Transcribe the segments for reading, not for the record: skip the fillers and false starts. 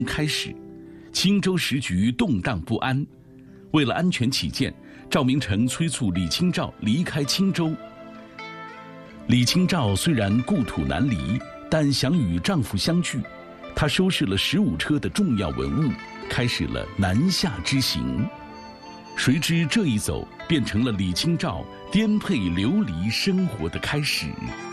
开始，青州时局动荡不安。为了安全起见，赵明诚催促李清照离开青州。李清照虽然故土难离，但想与丈夫相聚。她收拾了15车的重要文物，开始了南下之行。谁知这一走，变成了李清照颠沛流离生活的开始。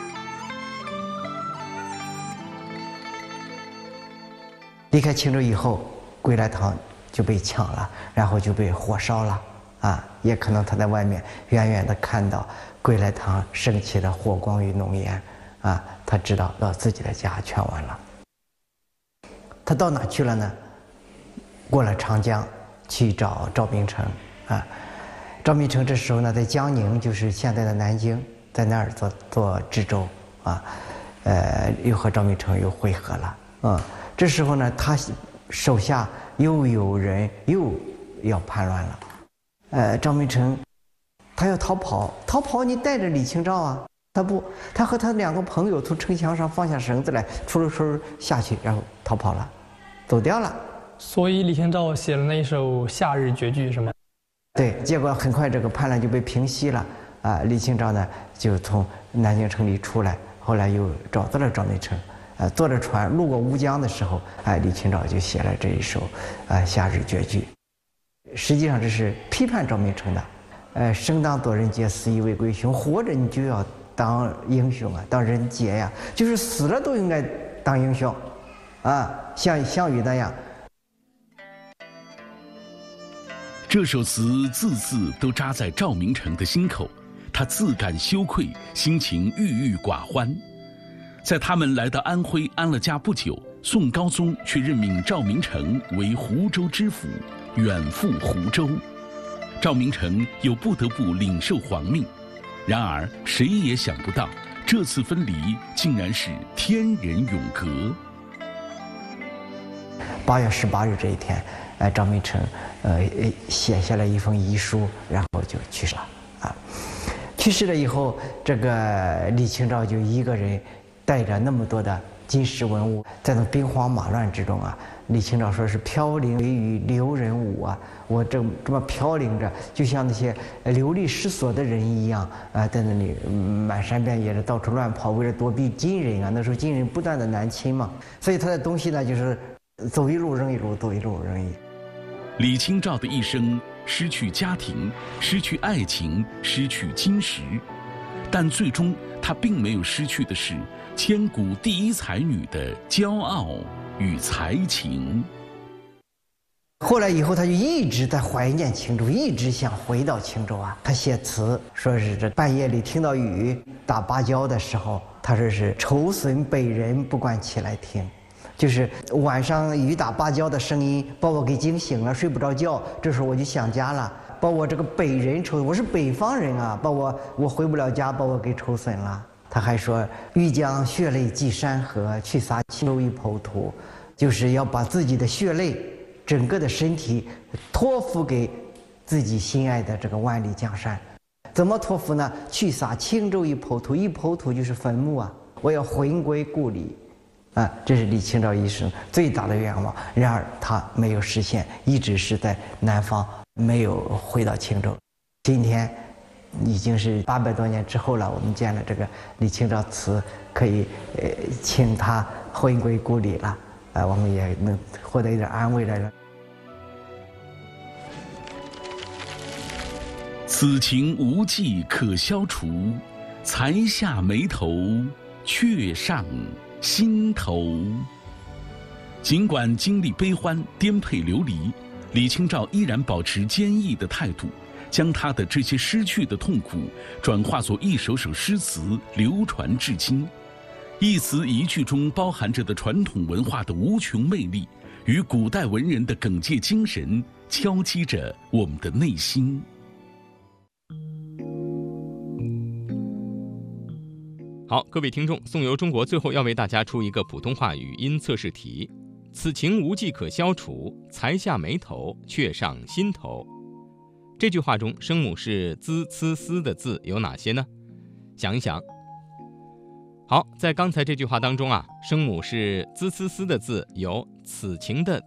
离开青州以后，归来堂就被抢了，然后就被火烧了。也可能他在外面远远地看到归来堂升起的火光与浓烟，他知道到自己的家全完了。他到哪去了呢？过了长江去找赵明诚。赵明诚这时候呢，在江宁，就是现在的南京，在那儿做知州。又和赵明诚又会合了。这时候呢，他手下又有人又要叛乱了。赵明诚他要逃跑你带着李清照啊，他不，他和他2个朋友从城墙上放下绳子来，出了声下去，然后逃跑了，走掉了。 所以李清照写了那一首《夏日绝句》是吗？ 对，结果很快这个叛乱就被平息了。李清照呢就从南京城里出来，后来又找到了赵明诚。坐着船路过乌江的时候，李清照就写了这一首《夏日绝句》。实际上这是批判赵明诚的。生当作人杰，死亦为归雄。活着你就要当英雄啊，当人杰呀，就是死了都应该当英雄，像项羽那样。 这首词字字都扎在赵明诚的心口，他自感羞愧，心情郁郁寡欢。在他们来到安徽安了家不久，宋高宗却任命赵明诚为湖州知府，远赴湖州。赵明诚又不得不领受皇命。然而谁也想不到，这次分离竟然是天人永隔。 8月18日这一天，赵明诚写下了一封遗书，然后就去世了。去世了以后，这个李清照就一个人带着那么多的金石文物，在那兵荒马乱之中李清照说是飘零为雨，留人舞我这么飘零着，就像那些流离失所的人一样在那里满山遍野的到处乱跑，为了躲避金人那时候金人不断的南侵嘛，所以他的东西呢就是走一路扔一路，走一路扔一路。 李清照的一生失去家庭，失去爱情，失去金石，但最终她并没有失去的是千古第一才女的骄傲与才情。 后来以后，他就一直在怀念青州，一直想回到青州他写词说是这半夜里听到雨打芭蕉的时候，他说是愁损北人，不惯起来听。就是晚上雨打芭蕉的声音把我给惊醒了，睡不着觉，这时候我就想家了，把我这个北人愁，我是北方人把我回不了家，把我给愁损了。他还说欲将血泪寄山河，去洒青州一抔土，就是要把自己的血泪整个的身体托付给自己心爱的这个万里江山。怎么托付呢？去洒青州一抔土，一抔土就是坟墓我要魂归故里这是李清照一生最大的愿望。然而他没有实现，一直是在南方，没有回到青州。今天已经是800多年之后了，我们见了这个李清照词，可以请他魂归故里了我们也能获得一点安慰了。 此情无计可消除，才下眉头，却上心头。尽管经历悲欢，颠沛流离，李清照依然保持坚毅的态度，将她的这些失去的痛苦转化作一首首诗词，流传至今。一词一句中包含着的传统文化的无穷魅力，与古代文人的耿介精神敲击着我们的内心。 好，各位听众，宋游中国最后要为大家出一个普通话语音测试题。此情无计可消除，才下眉头，却上心头。这句话中声母是滋、呲、丝的字有哪些呢？想一想。好，在刚才这句话当中声母是滋、呲、丝的字有此情的